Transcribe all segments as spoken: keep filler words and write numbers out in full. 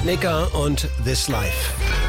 Nika und This Life.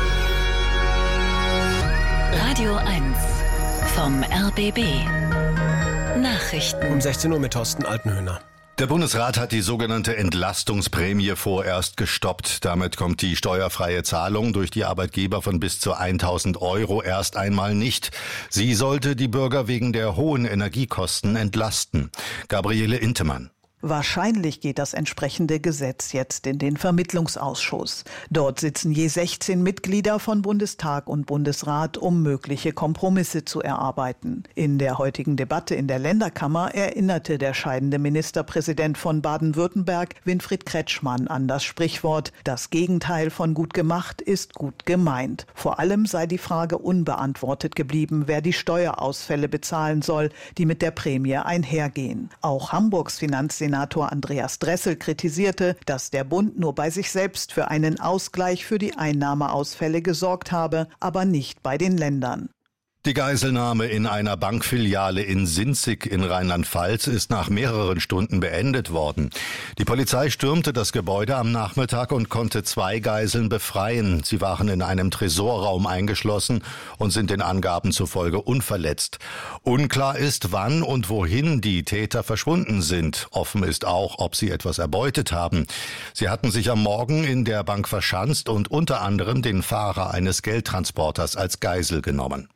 Radio eins vom R B B. Nachrichten. Um sechzehn Uhr mit Thorsten Altenhöhner. Der Bundesrat hat die sogenannte Entlastungsprämie vorerst gestoppt. Damit kommt die steuerfreie Zahlung durch die Arbeitgeber von bis zu tausend Euro erst einmal nicht. Sie sollte die Bürger wegen der hohen Energiekosten entlasten. Gabriele Intemann. Wahrscheinlich geht das entsprechende Gesetz jetzt in den Vermittlungsausschuss. Dort sitzen je sechzehn Mitglieder von Bundestag und Bundesrat, um mögliche Kompromisse zu erarbeiten. In der heutigen Debatte in der Länderkammer erinnerte der scheidende Ministerpräsident von Baden-Württemberg, Winfried Kretschmann, an das Sprichwort: Das Gegenteil von gut gemacht ist gut gemeint. Vor allem sei die Frage unbeantwortet geblieben, wer die Steuerausfälle bezahlen soll, die mit der Prämie einhergehen. Auch Hamburgs Finanzsenator Senator Andreas Dressel kritisierte, dass der Bund nur bei sich selbst für einen Ausgleich für die Einnahmeausfälle gesorgt habe, aber nicht bei den Ländern. Die Geiselnahme in einer Bankfiliale in Sinzig in Rheinland-Pfalz ist nach mehreren Stunden beendet worden. Die Polizei stürmte das Gebäude am Nachmittag und konnte zwei Geiseln befreien. Sie waren in einem Tresorraum eingeschlossen und sind den Angaben zufolge unverletzt. Unklar ist, wann und wohin die Täter verschwunden sind. Offen ist auch, ob sie etwas erbeutet haben. Sie hatten sich am Morgen in der Bank verschanzt und unter anderem den Fahrer eines Geldtransporters als Geisel genommen.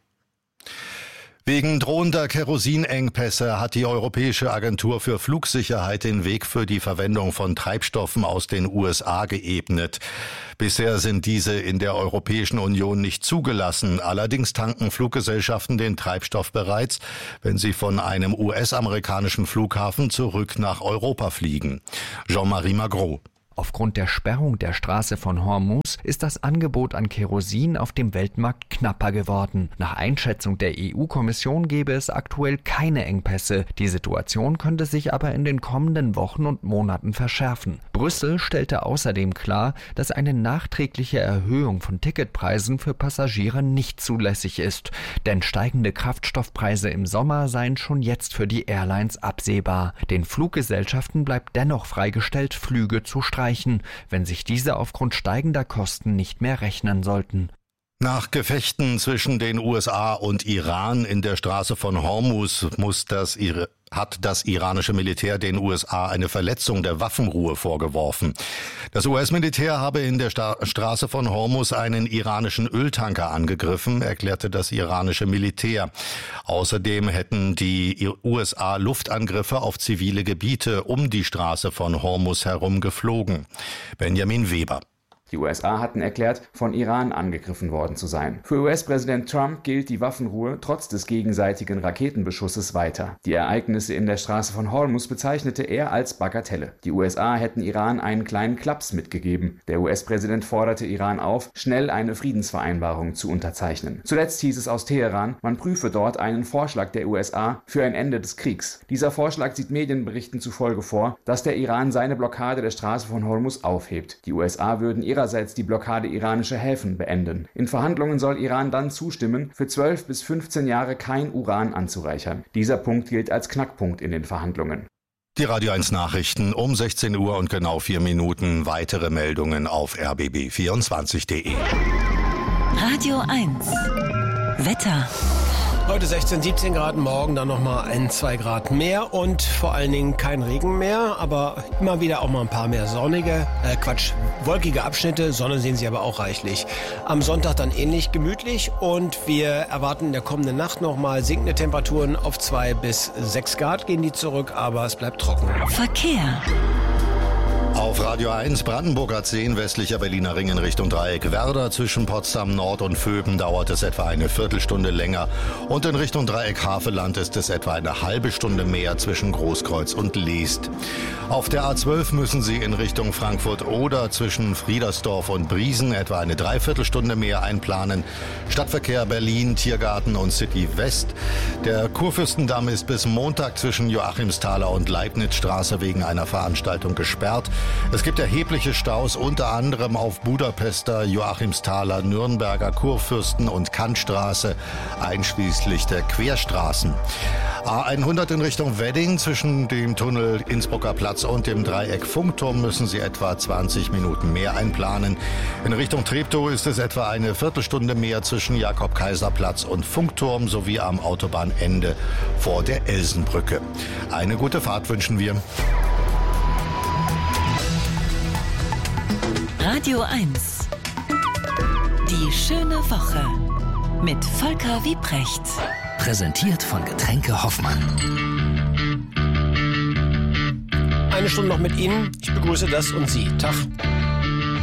Wegen drohender Kerosinengpässe hat die Europäische Agentur für Flugsicherheit den Weg für die Verwendung von Treibstoffen aus den U S A geebnet. Bisher sind diese in der Europäischen Union nicht zugelassen. Allerdings tanken Fluggesellschaften den Treibstoff bereits, wenn sie von einem U S-amerikanischen Flughafen zurück nach Europa fliegen. Jean-Marie Magro. Aufgrund der Sperrung der Straße von Hormuz ist das Angebot an Kerosin auf dem Weltmarkt knapper geworden. Nach Einschätzung der E U-Kommission gäbe es aktuell keine Engpässe. Die Situation könnte sich aber in den kommenden Wochen und Monaten verschärfen. Brüssel stellte außerdem klar, dass eine nachträgliche Erhöhung von Ticketpreisen für Passagiere nicht zulässig ist. Denn steigende Kraftstoffpreise im Sommer seien schon jetzt für die Airlines absehbar. Den Fluggesellschaften bleibt dennoch freigestellt, Flüge zu streichen, wenn sich diese aufgrund steigender Kosten nicht mehr rechnen sollten. Nach Gefechten zwischen den U S A und Iran in der Straße von Hormuz muss das hat das iranische Militär den U S A eine Verletzung der Waffenruhe vorgeworfen. Das U S-Militär habe in der Sta- Straße von Hormuz einen iranischen Öltanker angegriffen, erklärte das iranische Militär. Außerdem hätten die U S A Luftangriffe auf zivile Gebiete um die Straße von Hormuz herum geflogen. Benjamin Weber. Die U S A hatten erklärt, von Iran angegriffen worden zu sein. Für U S-Präsident Trump gilt die Waffenruhe trotz des gegenseitigen Raketenbeschusses weiter. Die Ereignisse in der Straße von Hormuz bezeichnete er als Bagatelle. Die U S A hätten Iran einen kleinen Klaps mitgegeben. Der U S-Präsident forderte Iran auf, schnell eine Friedensvereinbarung zu unterzeichnen. Zuletzt hieß es aus Teheran, man prüfe dort einen Vorschlag der U S A für ein Ende des Kriegs. Dieser Vorschlag sieht Medienberichten zufolge vor, dass der Iran seine Blockade der Straße von Hormuz aufhebt. Die U S A würden ihre ihrerseits die Blockade iranischer Häfen beenden. In Verhandlungen soll Iran dann zustimmen, für zwölf bis fünfzehn Jahre kein Uran anzureichern. Dieser Punkt gilt als Knackpunkt in den Verhandlungen. Die Radio eins Nachrichten um sechzehn Uhr und genau vier Minuten. Weitere Meldungen auf r b b vierundzwanzig punkt d e. Radio eins Wetter. Heute sechzehn, siebzehn Grad, morgen dann nochmal ein, zwei Grad mehr und vor allen Dingen kein Regen mehr, aber immer wieder auch mal ein paar mehr sonnige, äh Quatsch, wolkige Abschnitte, Sonne sehen Sie aber auch reichlich. Am Sonntag dann ähnlich gemütlich und wir erwarten in der kommenden Nacht nochmal sinkende Temperaturen auf zwei bis sechs Grad gehen die zurück, aber es bleibt trocken. Verkehr. Auf Radio eins Brandenburg A zehn, westlicher Berliner Ring in Richtung Dreieck Werder. Zwischen Potsdam Nord und Vöben dauert es etwa eine Viertelstunde länger. Und in Richtung Dreieck Havelland ist es etwa eine halbe Stunde mehr zwischen Großkreuz und Leest. Auf der A zwölf müssen Sie in Richtung Frankfurt oder zwischen Friedersdorf und Briesen etwa eine Dreiviertelstunde mehr einplanen. Stadtverkehr Berlin, Tiergarten und City West. Der Kurfürstendamm ist bis Montag zwischen Joachimsthaler und Leibnizstraße wegen einer Veranstaltung gesperrt. Es gibt erhebliche Staus, unter anderem auf Budapester, Joachimsthaler, Nürnberger, Kurfürsten- und Kantstraße, einschließlich der Querstraßen. A hundert in Richtung Wedding zwischen dem Tunnel Innsbrucker Platz und dem Dreieck Funkturm müssen Sie etwa zwanzig Minuten mehr einplanen. In Richtung Treptow ist es etwa eine Viertelstunde mehr zwischen Jakob-Kaiser-Platz und Funkturm sowie am Autobahnende vor der Elsenbrücke. Eine gute Fahrt wünschen wir. Radio eins. Die schöne Woche mit Volker Wiebrecht. Präsentiert von Getränke Hoffmann. Eine Stunde noch mit Ihnen. Ich begrüße das und Sie. Tag.